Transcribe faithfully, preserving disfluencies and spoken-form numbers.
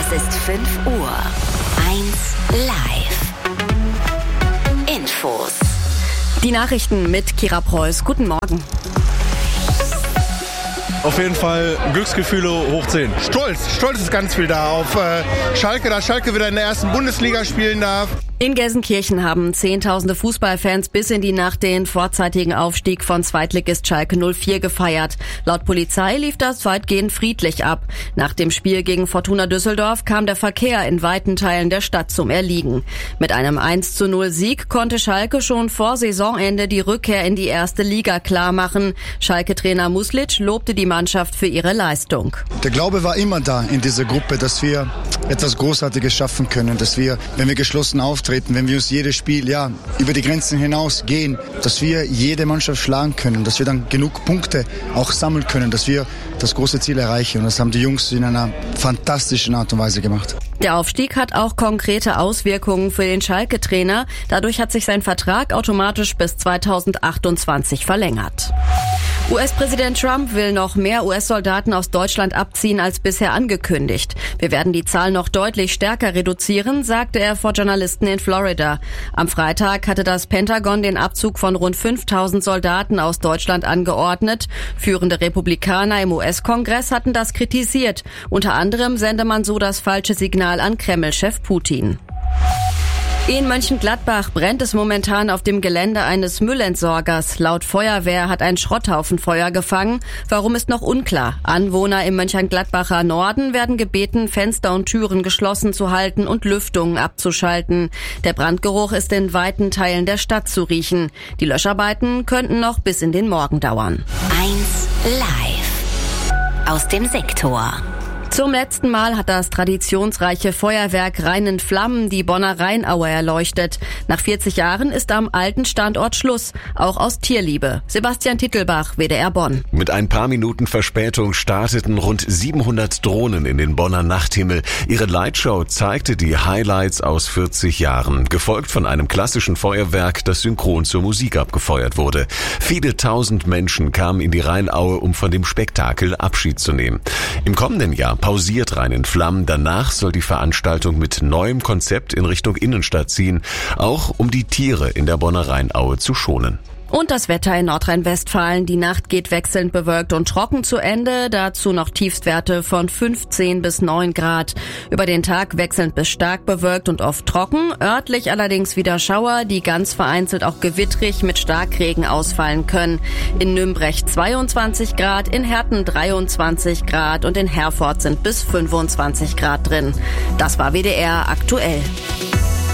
Es ist fünf Uhr. eins live. Infos. Die Nachrichten mit Kira Preuß. Guten Morgen. Auf jeden Fall Glücksgefühle hoch zehn. Stolz, Stolz ist ganz viel da auf äh, Schalke, dass Schalke wieder in der ersten Bundesliga spielen darf. In Gelsenkirchen haben zehntausende Fußballfans bis in die Nacht den vorzeitigen Aufstieg von Zweitligist Schalke null vier gefeiert. Laut Polizei lief das weitgehend friedlich ab. Nach dem Spiel gegen Fortuna Düsseldorf kam der Verkehr in weiten Teilen der Stadt zum Erliegen. Mit einem eins zu null Sieg konnte Schalke schon vor Saisonende die Rückkehr in die erste Liga klarmachen. Schalke-Trainer Muslic lobte die Mannschaft für ihre Leistung. Der Glaube war immer da in dieser Gruppe, dass wir etwas Großartiges schaffen können, dass wir, wenn wir geschlossen auftreten, wenn wir uns jedes Spiel ja über die Grenzen hinaus gehen, dass wir jede Mannschaft schlagen können, dass wir dann genug Punkte auch sammeln können, dass wir das große Ziel erreichen. Und das haben die Jungs in einer fantastischen Art und Weise gemacht. Der Aufstieg hat auch konkrete Auswirkungen für den Schalke-Trainer. Dadurch hat sich sein Vertrag automatisch bis zweitausendachtundzwanzig verlängert. U S-Präsident Trump will noch mehr U S-Soldaten aus Deutschland abziehen als bisher angekündigt. Wir werden die Zahl noch deutlich stärker reduzieren, sagte er vor Journalisten in Florida. Am Freitag hatte das Pentagon den Abzug von rund fünftausend Soldaten aus Deutschland angeordnet. Führende Republikaner im U S-Kongress hatten das kritisiert. Unter anderem sende man so das falsche Signal an Kreml-Chef Putin. In Mönchengladbach brennt es momentan auf dem Gelände eines Müllentsorgers. Laut Feuerwehr hat ein Schrotthaufen Feuer gefangen. Warum ist noch unklar. Anwohner im Mönchengladbacher Norden werden gebeten, Fenster und Türen geschlossen zu halten und Lüftungen abzuschalten. Der Brandgeruch ist in weiten Teilen der Stadt zu riechen. Die Löscharbeiten könnten noch bis in den Morgen dauern. eins live. Aus dem Sektor. Zum letzten Mal hat das traditionsreiche Feuerwerk Rhein in Flammen die Bonner Rheinaue erleuchtet. Nach vierzig Jahren ist am alten Standort Schluss, auch aus Tierliebe. Sebastian Tittelbach, W D R Bonn. Mit ein paar Minuten Verspätung starteten rund siebenhundert Drohnen in den Bonner Nachthimmel. Ihre Lightshow zeigte die Highlights aus vierzig Jahren, gefolgt von einem klassischen Feuerwerk, das synchron zur Musik abgefeuert wurde. Viele tausend Menschen kamen in die Rheinaue, um von dem Spektakel Abschied zu nehmen. Im kommenden Jahr pausiert Rhein in Flammen. Danach soll die Veranstaltung mit neuem Konzept in Richtung Innenstadt ziehen, auch um die Tiere in der Bonner Rheinaue zu schonen. Und das Wetter in Nordrhein-Westfalen. Die Nacht geht wechselnd bewölkt und trocken zu Ende. Dazu noch Tiefstwerte von fünfzehn bis neun Grad. Über den Tag wechselnd bis stark bewölkt und oft trocken. Örtlich allerdings wieder Schauer, die ganz vereinzelt auch gewittrig mit Starkregen ausfallen können. In Nümbrecht zweiundzwanzig Grad, in Herten dreiundzwanzig Grad und in Herford sind bis fünfundzwanzig Grad drin. Das war W D R aktuell.